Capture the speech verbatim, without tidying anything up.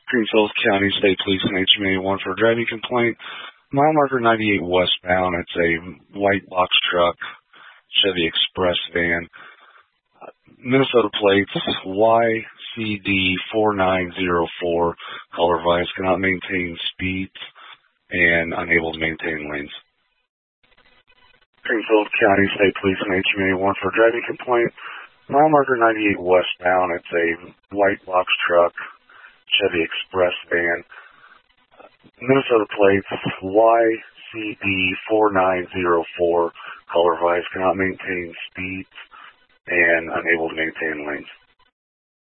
Greenfield County State Police and H M A one for a driving complaint. Mile marker ninety-eight westbound. It's a white box truck, Chevy Express van. Minnesota plates Y C D four nine zero four. Color vice, cannot maintain speeds and unable to maintain lanes. Greenfield County State Police and H M A one for a driving complaint. Mile marker ninety-eight westbound. It's a white box truck, Chevy Express van. Minnesota plates Y C D four nine zero four. Color vice, cannot maintain speeds and unable to maintain lanes.